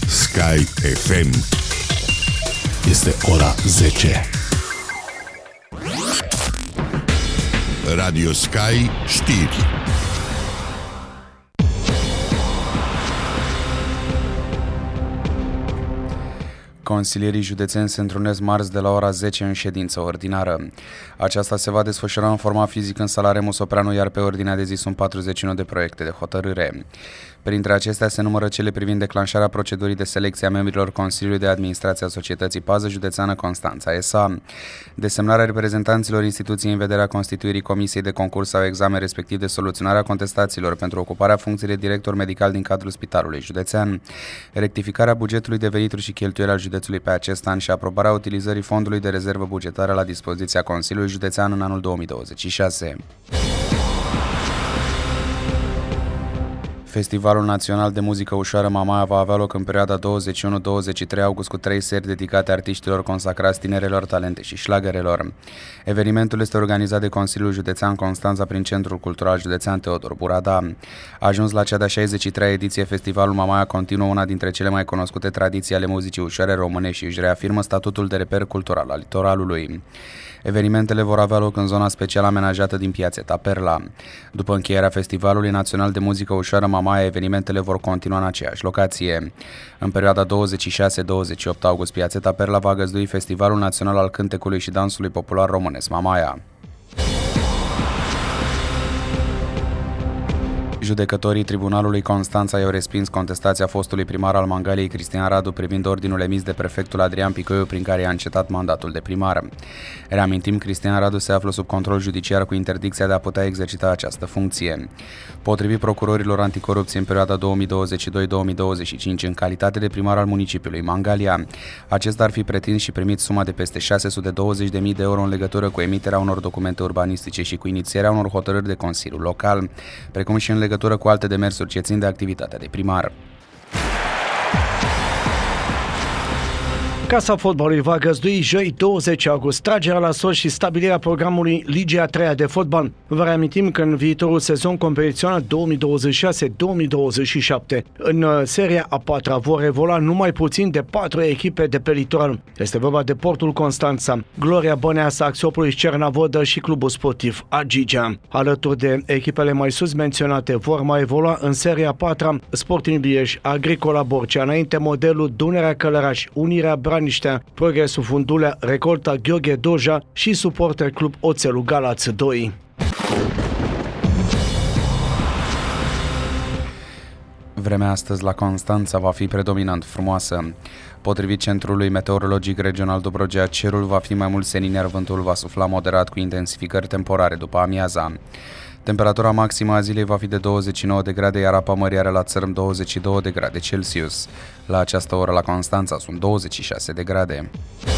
Sky FM. Este ora 10. Radio Sky știri. Consilierii județeni se întrunesc marți de la ora 10 în ședință ordinară. Aceasta se va desfășura în format fizic în sala Remus Opreanu, iar pe ordinea de zi sunt 41 de proiecte de hotărâre. Printre acestea se numără cele privind declanșarea procedurii de selecție a membrilor Consiliului de Administrație a Societății Pază Județeană Constanța S.A., desemnarea reprezentanților instituției în vederea constituirii comisiei de concurs sau examen, respectiv de soluționarea contestațiilor pentru ocuparea funcției de director medical din cadrul Spitalului Județean, rectificarea bugetului de venituri și cheltuieli al județului pe acest an și aprobarea utilizării fondului de rezervă bugetară la dispoziția Consiliului Județean în anul 2026. Festivalul Național de Muzică Ușoară Mamaia va avea loc în perioada 21-23 august cu 3 seri dedicate artiștilor consacrați tinerelor talente și șlagărelor. Evenimentul este organizat de Consiliul Județean Constanța prin Centrul Cultural Județean Teodor Burada. A ajuns la cea de-a 63-a ediție, Festivalul Mamaia continuă una dintre cele mai cunoscute tradiții ale muzicii ușoare române și își reafirmă statutul de reper cultural al litoralului. Evenimentele vor avea loc în zona special amenajată din Piațeta Perla. După încheierea Festivalului Național de Muzică Ușoară Mamaia, evenimentele vor continua în aceeași locație. În perioada 26-28 august, Piațeta Perla va găzdui Festivalul Național al Cântecului și Dansului Popular Românesc Mamaia. Judecătorii Tribunalului Constanța i-au respins contestația fostului primar al Mangaliei, Cristian Radu, privind ordinul emis de prefectul Adrian Picoiu, prin care i-a încetat mandatul de primar. Reamintim, Cristian Radu se află sub control judiciar cu interdicția de a putea exercita această funcție. Potrivit procurorilor anticorupție, în perioada 2022-2025, în calitate de primar al municipiului Mangalia, acesta ar fi pretins și primit suma de peste 620.000 de euro în legătură cu emiterea unor documente urbanistice și cu inițierea unor hotărâri de Consiliul Local, precum și în legătură cu alte demersuri ce țin de activitatea de primar. Casa Fotbalului va găzdui joi 20 august tragerea la sol și stabilirea programului Ligii a 3-a de fotbal. Vă reamintim că în viitorul sezon competițional 2026-2027, în seria a 4-a vor evolua numai puțin de 4 echipe de pe litoral. Este vorba de Portul Constanța, Gloria Băneasa, Axiopolis Cernavodă și Clubul Sportiv Agigea. Alături de echipele mai sus menționate vor mai evolua în seria 4-a Sporting Lieș, Agricola Borcea, înainte modelul Dunărea Călăraș, Unirea Braniștea, Progresul Fundulea, Recolta Gheorghe Doja și Suporter Club Oțelul Galați 2. Vremea astăzi la Constanța va fi predominant frumoasă. Potrivit Centrului Meteorologic Regional Dobrogea, cerul va fi mai mult senin, iar vântul va sufla moderat cu intensificări temporare după amiaza. Temperatura maximă a zilei va fi de 29 de grade, iar apa mării are la țărm 22 de grade Celsius. La această oră la Constanța sunt 26 de grade.